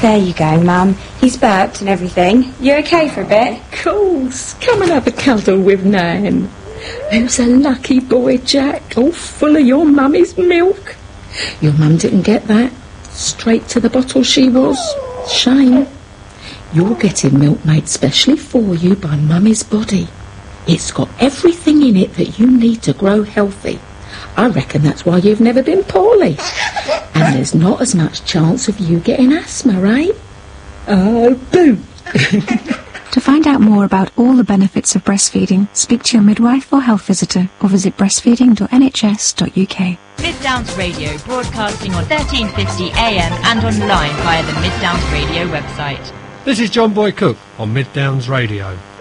There you go, Mum. He's burped and everything. You okay for a bit? Of course. Come and have a cuddle with Nan. Who's a lucky boy, Jack, all full of your mummy's milk. Your mum didn't get that. Straight to the bottle she was. Shame. You're getting milk made specially for you by Mummy's Body. It's got everything in it that you need to grow healthy. I reckon that's why you've never been poorly. And there's not as much chance of you getting asthma, eh? Oh, boo! To find out more about all the benefits of breastfeeding, speak to your midwife or health visitor or visit breastfeeding.nhs.uk. Mid Downs Radio, broadcasting on 1350 AM and online via the Mid Downs Radio website. This is John Boy Cook on Mid Downs Radio.